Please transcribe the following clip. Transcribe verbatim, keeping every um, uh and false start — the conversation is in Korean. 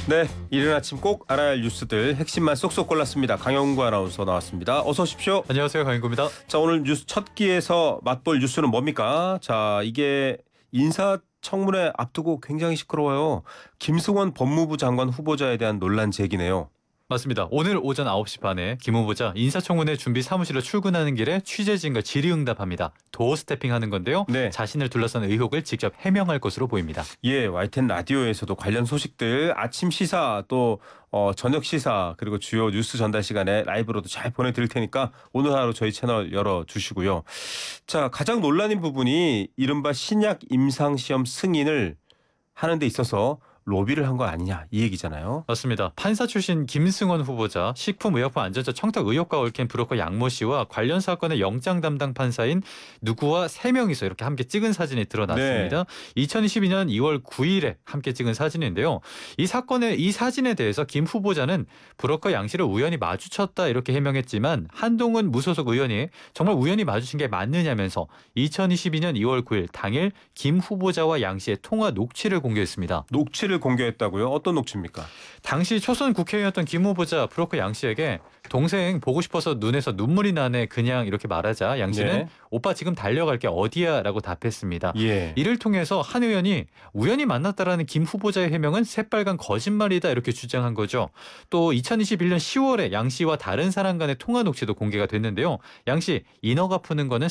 네, 이른 아침 꼭 알아야 할 뉴스들 핵심만 쏙쏙 골랐습니다. 강영구 아나운서 나왔습니다. 어서 오십시오. 안녕하세요, 강인구입니다. 자, 오늘 뉴스 첫 끼에서 맛볼 뉴스는 뭡니까? 자, 이게 인사청문회 앞두고 굉장히 시끄러워요. 김승원 법무부 장관 후보자에 대한 논란 제기네요. 맞습니다. 오늘 오전 아홉 시 반에 김 후보자 인사청문회 준비 사무실로 출근하는 길에 취재진과 질의응답합니다. 도어 스태핑하는 건데요. 네. 자신을 둘러싼 의혹을 직접 해명할 것으로 보입니다. 예, 와이텐 라디오에서도 관련 소식들 아침 시사 또 어, 저녁 시사 그리고 주요 뉴스 전달 시간에 라이브로도 잘 보내드릴 테니까 오늘 하루 저희 채널 열어주시고요. 자, 가장 논란인 부분이 이른바 신약 임상시험 승인을 하는 데 있어서 로비를 한 거 아니냐 이 얘기잖아요. 맞습니다. 판사 출신 김승원 후보자, 식품의약품안전처 청탁 의혹과 얽힌 브로커 양모 씨와 관련 사건의 영장 담당 판사인 누구와 세 명이서 이렇게 함께 찍은 사진이 드러났습니다. 네. 이천이십이 년 이월 구일에 함께 찍은 사진인데요. 이 사건의 이 사진에 대해서 김 후보자는 브로커 양 씨를 우연히 마주쳤다 이렇게 해명했지만 한동훈 무소속 의원이 정말 우연히 마주친 게 맞느냐면서 이천이십이 년 이월 구일 당일 김 후보자와 양 씨의 통화 녹취를 공개했습니다. 녹취를 공개했다고요? 어떤 녹취입니까? 당시 초선 국회의원이었던 김 후보자 브로커 양 씨에게 동생 보고 싶어서 눈에서 눈물이 나네 그냥 이렇게 말하자 양 씨는 네. 오빠 지금 달려갈게 어디야 라고 답했습니다. 예. 이를 통해서 한 의원이 우연히 만났다라는 김 후보자의 해명은 새빨간 거짓말이다 이렇게 주장한 거죠. 또 이천이십일 년 시월에 양 씨와 다른 사람 간의 통화 녹취도 공개가 됐는데요. 양 씨 인허가 푸는 거는